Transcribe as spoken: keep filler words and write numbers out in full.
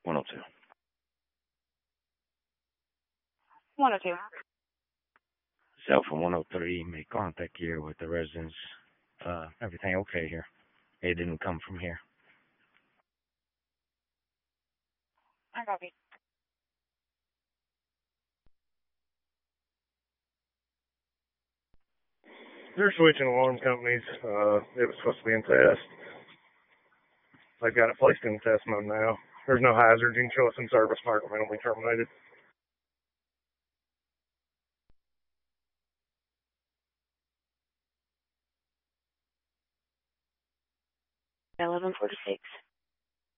one oh two. one oh two. Cell phone one oh three, made contact here with the residents. Uh, everything okay here? It didn't come from here. I copy. They're switching alarm companies. Uh, it was supposed to be in test. They've got it placed in test mode now. There's no hazard. You can show us in service. Mark will be terminated. eleven forty-six.